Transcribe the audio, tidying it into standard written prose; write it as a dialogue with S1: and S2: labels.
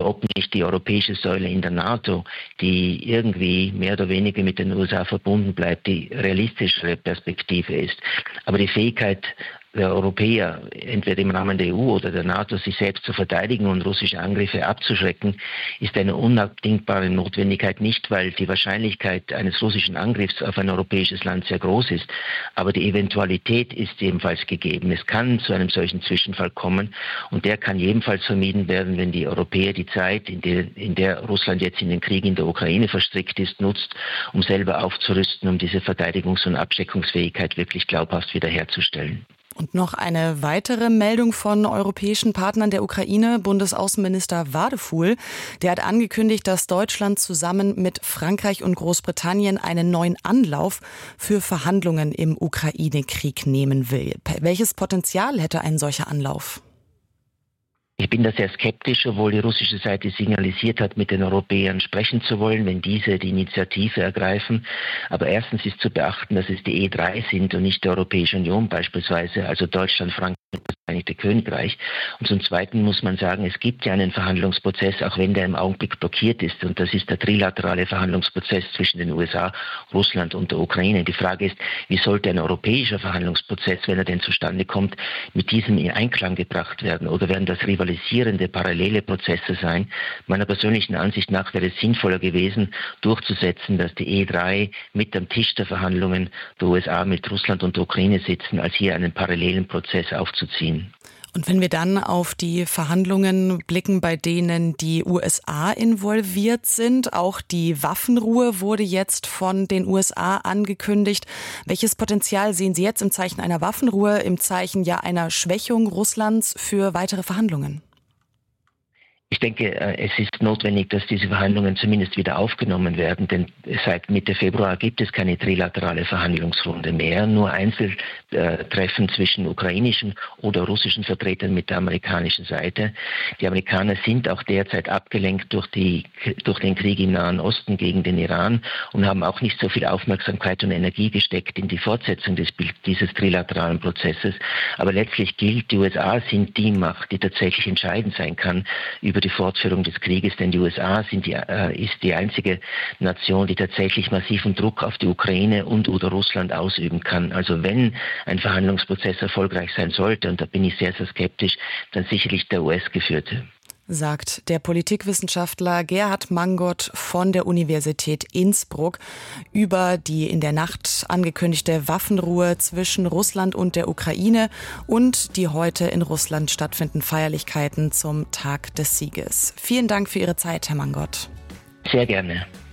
S1: ob nicht die europäische Säule in der NATO, die irgendwie mehr oder weniger mit den USA verbunden bleibt, die realistischere Perspektive ist. Aber die Fähigkeit der Europäer, entweder im Rahmen der EU oder der NATO, sich selbst zu verteidigen und russische Angriffe abzuschrecken, ist eine unabdingbare Notwendigkeit, nicht weil die Wahrscheinlichkeit eines russischen Angriffs auf ein europäisches Land sehr groß ist, aber die Eventualität ist ebenfalls gegeben. Es kann zu einem solchen Zwischenfall kommen und der kann jedenfalls vermieden werden, wenn die Europäer die Zeit, in der Russland jetzt in den Krieg in der Ukraine verstrickt ist, nutzt, um selber aufzurüsten, um diese Verteidigungs- und Abschreckungsfähigkeit wirklich glaubhaft wiederherzustellen.
S2: Und noch eine weitere Meldung von europäischen Partnern der Ukraine. Bundesaußenminister Wadefuhl, der hat angekündigt, dass Deutschland zusammen mit Frankreich und Großbritannien einen neuen Anlauf für Verhandlungen im Ukraine-Krieg nehmen will. Welches Potenzial hätte ein solcher Anlauf?
S1: Ich bin da sehr skeptisch, obwohl die russische Seite signalisiert hat, mit den Europäern sprechen zu wollen, wenn diese die Initiative ergreifen. Aber erstens ist zu beachten, dass es die E3 sind und nicht die Europäische Union beispielsweise, also Deutschland, Frankreich und das Vereinigte Königreich. Und zum Zweiten muss man sagen, es gibt ja einen Verhandlungsprozess, auch wenn der im Augenblick blockiert ist. Und das ist der trilaterale Verhandlungsprozess zwischen den USA, Russland und der Ukraine. Die Frage ist, wie sollte ein europäischer Verhandlungsprozess, wenn er denn zustande kommt, mit diesem in Einklang gebracht werden? Oder werden das rivalisierende, parallele Prozesse sein? Meiner persönlichen Ansicht nach wäre es sinnvoller gewesen, durchzusetzen, dass die E3 mit am Tisch der Verhandlungen der USA mit Russland und der Ukraine sitzen, als hier einen parallelen Prozess aufzuziehen.
S2: Und wenn wir dann auf die Verhandlungen blicken, bei denen die USA involviert sind, auch die Waffenruhe wurde jetzt von den USA angekündigt. Welches Potenzial sehen Sie jetzt im Zeichen einer Waffenruhe, im Zeichen ja einer Schwächung Russlands für weitere Verhandlungen?
S1: Ich denke, es ist notwendig, dass diese Verhandlungen zumindest wieder aufgenommen werden, denn seit Mitte Februar gibt es keine trilaterale Verhandlungsrunde mehr, nur Einzeltreffen zwischen ukrainischen oder russischen Vertretern mit der amerikanischen Seite. Die Amerikaner sind auch derzeit abgelenkt durch den Krieg im Nahen Osten gegen den Iran und haben auch nicht so viel Aufmerksamkeit und Energie gesteckt in die Fortsetzung dieses trilateralen Prozesses. Aber letztlich gilt, die USA sind die Macht, die tatsächlich entscheidend sein kann über die Fortführung des Krieges, denn die USA ist die einzige Nation, die tatsächlich massiven Druck auf die Ukraine und oder Russland ausüben kann. Also wenn ein Verhandlungsprozess erfolgreich sein sollte, und da bin ich sehr, sehr skeptisch, dann sicherlich der US-geführte.
S2: Sagt der Politikwissenschaftler Gerhard Mangot von der Universität Innsbruck über die in der Nacht angekündigte Waffenruhe zwischen Russland und der Ukraine und die heute in Russland stattfindenden Feierlichkeiten zum Tag des Sieges. Vielen Dank für Ihre Zeit, Herr Mangot.
S1: Sehr gerne.